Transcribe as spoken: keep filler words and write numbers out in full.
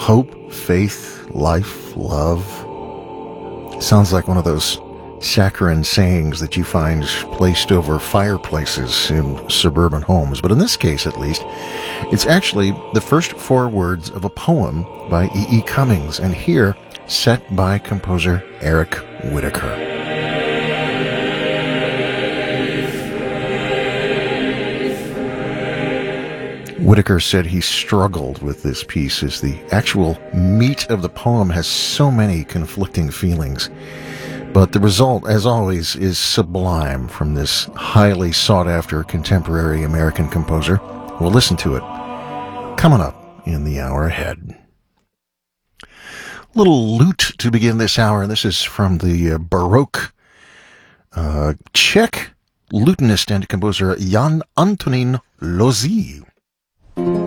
hope, faith, life, love. Sounds like one of those saccharine sayings that you find placed over fireplaces in suburban homes. But in this case, at least, it's actually the first four words of a poem by E E. Cummings, and here set by composer Eric Whitacre. Whitacre said he struggled with this piece as the actual meat of the poem has so many conflicting feelings. But the result, as always, is sublime from this highly sought-after contemporary American composer. We'll listen to it coming up in the hour ahead. Little lute to begin this hour. This is from the uh, Baroque uh, Czech lutenist and composer Jan Antonín Lózí.